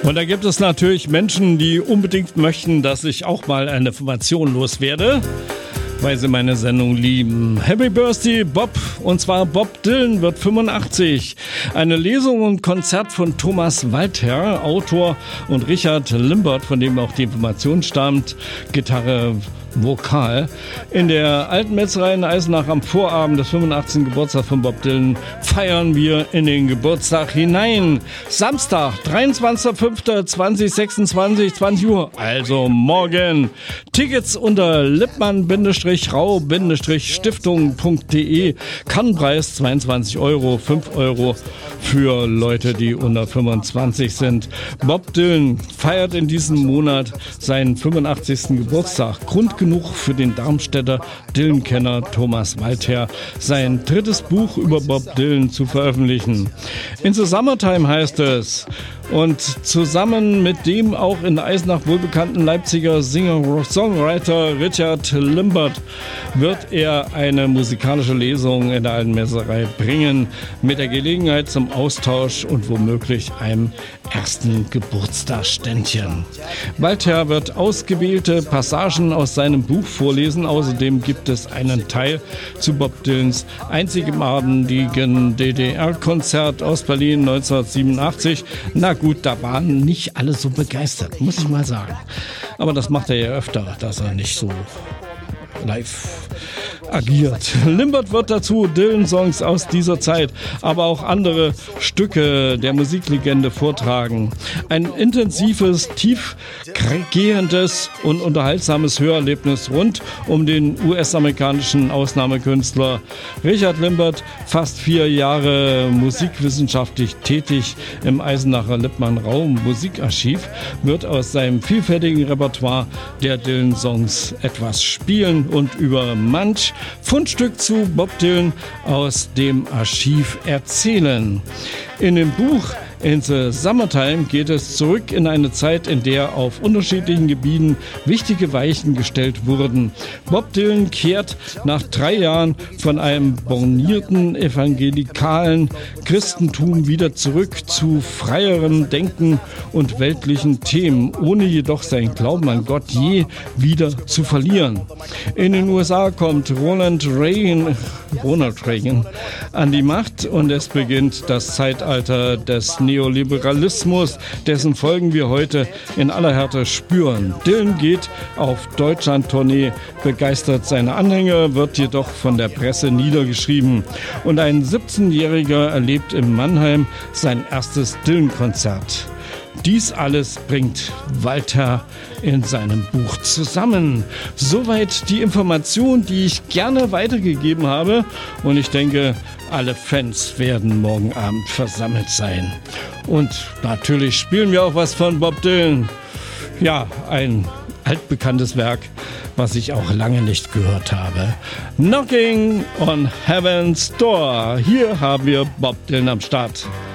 Und da gibt es natürlich Menschen, die unbedingt möchten, dass ich auch mal eine Information loswerde, weil sie meine Sendung lieben. Happy Birthday, Bob. Und zwar Bob Dylan wird 85. Eine Lesung und Konzert von Thomas Walther, Autor, und Richard Limbert, von dem auch die Information stammt, Gitarre, Vokal. In der Alten Metzgerei in Eisenach am Vorabend des 85. Geburtstags von Bob Dylan feiern wir in den Geburtstag hinein. Samstag, 23.05.2026, 20 Uhr, also morgen. Tickets unter lippmann-rau-stiftung.de. Kannpreis 22 Euro, 5 Euro für Leute, die unter 25 sind. Bob Dylan feiert in diesem Monat seinen 85. Geburtstag. Grund genug für den Darmstädter Dylan-Kenner Thomas Walther, sein drittes Buch über Bob Dylan zu veröffentlichen. In the Summertime heißt es. Und zusammen mit dem auch in Eisenach wohlbekannten Leipziger Singer-Songwriter Richard Limbert wird er eine musikalische Lesung in der Alten Metzgerei bringen, mit der Gelegenheit zum Austausch und womöglich einem ersten Geburtstagsständchen. Walther wird ausgewählte Passagen aus seinem Buch vorlesen. Außerdem gibt es einen Teil zu Bob Dylans einzigartigen DDR-Konzert aus Berlin 1987. Na gut, da waren nicht alle so begeistert, muss ich mal sagen. Aber das macht er ja öfter, dass er nicht so live agiert. Limbert wird dazu Dylan-Songs aus dieser Zeit, aber auch andere Stücke der Musiklegende vortragen. Ein intensives, tiefgehendes und unterhaltsames Hörerlebnis rund um den US-amerikanischen Ausnahmekünstler Richard Limbert, fast 4 Jahre musikwissenschaftlich tätig im Eisenacher Lippmann-Rau Musikarchiv, wird aus seinem vielfältigen Repertoire der Dylan-Songs etwas spielen und über manch Fundstück zu Bob Dylan aus dem Archiv erzählen. In dem Buch In the Summertime geht es zurück in eine Zeit, in der auf unterschiedlichen Gebieten wichtige Weichen gestellt wurden. Bob Dylan kehrt nach 3 Jahren von einem bornierten evangelikalen Christentum wieder zurück zu freierem Denken und weltlichen Themen, ohne jedoch seinen Glauben an Gott je wieder zu verlieren. In den USA kommt Ronald Reagan an die Macht und es beginnt das Zeitalter des Neoliberalismus, dessen Folgen wir heute in aller Härte spüren. Dylan geht auf Deutschland-Tournee, begeistert seine Anhänger, wird jedoch von der Presse niedergeschrieben. Und ein 17-Jähriger erlebt in Mannheim sein erstes Dylan-Konzert. Dies alles bringt Walther in seinem Buch zusammen. Soweit die Information, die ich gerne weitergegeben habe. Und ich denke, alle Fans werden morgen Abend versammelt sein. Und natürlich spielen wir auch was von Bob Dylan. Ja, ein altbekanntes Werk, was ich auch lange nicht gehört habe. Knocking on Heaven's Door. Hier haben wir Bob Dylan am Start.